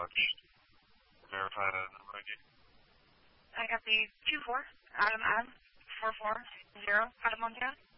Verify that number again. I got the 24, Adam, 440, out of Montana.